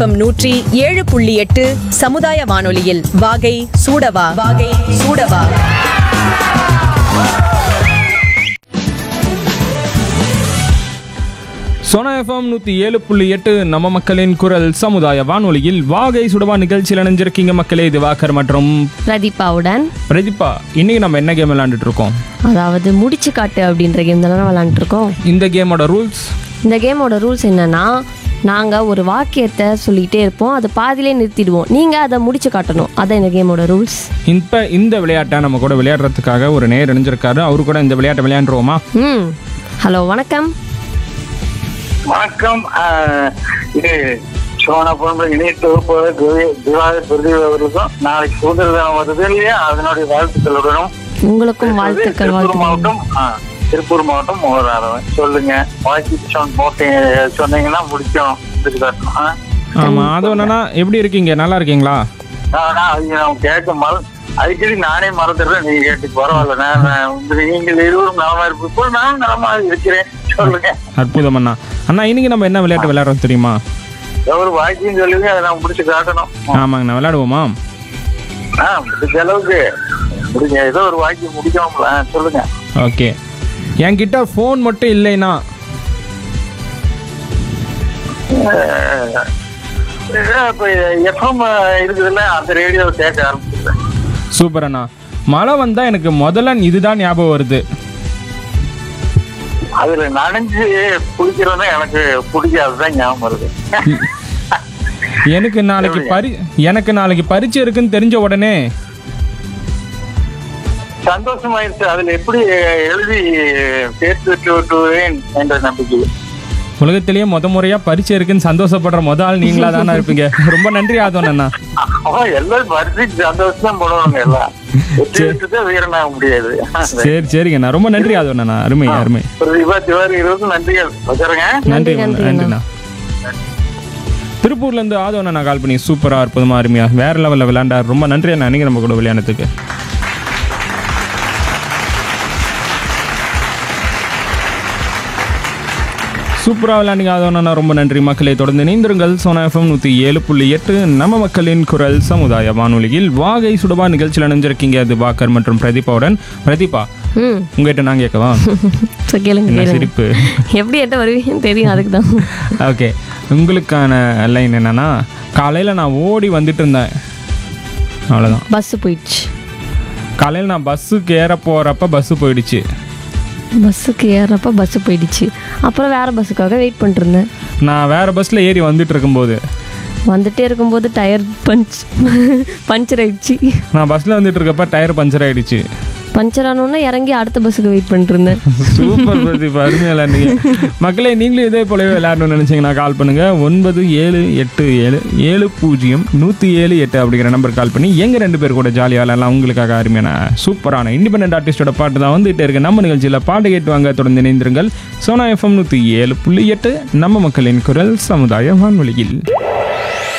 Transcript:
FM 107.8 சமுதாய வானொலியில் வாகை சூடவா வாகை சூடவா. சோனா எஃப்எம் 107.8 நம்ம மக்களின் குரல் சமுதாய வானொலியில் வாகை சுடவா நிகழ்ச்சியில் இணைஞ்சிருக்கீங்க மக்களே. திவாகர் மற்றும் பிரதீபாவுடன். பிரதீபா, இன்னைக்கு நம்ம என்ன கேம் விளையாண்டுட்டு இருக்கோம்? அதாவது முடிச்சு காட்டு அப்படின்ற கேம் தானே விளையாண்டுட்டு இருக்கோம். இந்த கேமோட ரூல்ஸ் என்னன்னா, நாங்கள் ஒரு வாக்கியத்தை சொல்லிகிட்டே இருப்போம், அதை பாதியிலே நிறுத்திடுவோம், நீங்கள் அதை முடிச்சு காட்டணும். அதான் இந்த கேமோட ரூல்ஸ். இப்போ இந்த விளையாட்டை நம்ம கூட விளையாடுறதுக்காக ஒரு நேர் இணைஞ்சிருக்காரு. அவரு கூட இந்த விளையாட்டை விளையாண்டுருவோமா? ஹலோ, வணக்கம். வணக்கம். இது சோனா போன்ற இணைய திவாகர் பிரதீப் அவர்களுக்கும் நாளைக்கு சுதந்திர தினம் வருது இல்லையா, அதனுடைய வாழ்த்துக்களுடனும் உங்களுக்கும் வாழ்த்துக்கள். திருப்பூர் மாவட்டம் மோகராரவன். சொல்லுங்க, வாக்கி போட்டு சொன்னீங்கன்னா முடிக்கும். ஆமா, அது என்னன்னா, எப்படி இருக்கீங்க? நல்லா இருக்கீங்களா? கேட்க அடிக்கடி நானே மறந்துடுறேன், நீங்க கேட்டு பரவாயில்ல. நீங்கள் இருவரும் நலமா இருப்போம், நானும் நலமா இருக்கிறேன். சொல்லுங்க. அற்புதம் அண்ணா. அண்ணா, இன்னைக்கு நம்ம என்ன விளையாட்டு விளையாடுறோம் தெரியுமா? ஒரு வாக்கியம் சொல்லுங்க, அதை நான் முடிச்சு காட்டணும். ஆமாங்கண்ணா, விளையாடுவோமா? முடிஞ்ச அளவுக்கு முடிஞ்ச ஏதோ ஒரு வாக்கியம் முடிக்கணும்ல. சொல்லுங்க. ஓகே. என்கிட்ட ஃபோன் மட்டும் இல்லைன்னா இப்ப எஃப்எம் இருக்குதுல்ல, அந்த ரேடியோ கேட்க ஆரம்பிச்சிருக்கேன். சூப்பர் அண்ணா. மழை வந்தா எனக்கு முதல்ல இதுதான் ஞாபகம் வருது. அதுல நனைஞ்சு குளிக்கிறதா எனக்கு பிடிக்காதுதான் ஞாபகம் வருது. எனக்கு நாளைக்கு பரீட்சை இருக்குன்னு தெரிஞ்ச உடனே சந்தோஷமாயிருச்சு. அதுல எப்படி எழுதி தேர்ச்சி பெற்று விட்டுவேன் என்ற நம்பிக்கை. உலகத்திலேயே முறையா பரீட்சை இருக்குன்னு சந்தோஷப்படுற ஆள் நீங்களா தானே இருப்பீங்க. ரொம்ப நன்றி ஆதோண்ணா. எல்லாரும் பரீட்சைக்கு சந்தோஷம் தான் போடுவாங்க. எல்லாம் வீரனாக முடியாது. சரிங்கண்ணா, ரொம்ப நன்றி ஆதோண்ணா. அருமை. நன்றிகள். நன்றிண்ணா. திருப்பூர்ல இருந்து ஆதோண்ணா கால் பண்ணி சூப்பரா அற்புதமா அருமையா வேற லெவல்ல விளையாண்டார். ரொம்ப நன்றி அண்ணா, நீங்க நம்ம கூட விளையாடுறதுக்கு. சூப்பராக விளையாண்டிங்க ஆதோண்ணா, ரொம்ப நன்றி. மக்களை தொடர்ந்து இணைந்திருங்கள். சோனா எஃப்எம் 107.8 நம்ம மக்களின் குரல் சமுதாய வானொலியில் வாகை சுடவா நிகழ்ச்சியில் இணைஞ்சிருக்கீங்க. திவாகர் மற்றும் பிரதீபாவுடன். பிரதீபா, உங்ககிட்ட நான் கேட்கவா? கேளுங்க. சிரிப்பு எப்படி எட்ட வருவீங்கன்னு தெரியும், அதுக்கு தான். ஓகே, உங்களுக்கான லைன் என்னன்னா, காலையில் நான் ஓடி வந்துட்டு இருந்தேன், அவ்வளோதான். பஸ்ஸு போயிடுச்சு. காலையில் நான் பஸ்ஸுக்கு ஏற போகிறப்ப பஸ்ஸு போயிடுச்சு. பஸ்ஸுக்கு ஏறப்போ பஸ்ஸு போயிடுச்சு. அப்புறம் வேறு பஸ்ஸுக்காக வெயிட் பண்ணிட்டு இருந்தேன். நான் வேறு பஸ்ஸில் ஏறி வந்துட்டே இருக்கும்போது டயர் பஞ்சர் ஆயிடுச்சு. நான் பஸ்ஸில் வந்துட்டு இருக்கப்ப டயர் பஞ்சர் ஆயிடுச்சு. பஞ்சர் ஆனோன்னா இறங்கி அடுத்த பஸ்ஸுக்கு வெயிட் பண்ணிட்டு இருந்தேன். சூப்பர் பிரதீப், அருமையாக விளையாடுங்க. மக்களே, நீங்களும் இதே போலவே விளையாடணும்னு நினச்சிங்கன்னா கால் பண்ணுங்கள். 9787700107 அப்படிங்கிற நம்பர் கால் பண்ணி எங்கள் 2 பேர் கூட ஜாலியாக விளையாடலாம். உங்களுக்காக அருமையான சூப்பரான இண்டிபெண்டன்ட் ஆர்டிஸ்டோட பாட்டு தான் வந்துகிட்டே இருக்கு. நம்ம நிகழ்ச்சியில் பாட்டு கேட்டுவாங்க. தொடர்ந்து இணைந்திருங்கள். சோனா எஃப்எம் 107.8 நம்ம மக்களின் குரல் சமுதாய வானொலியில்.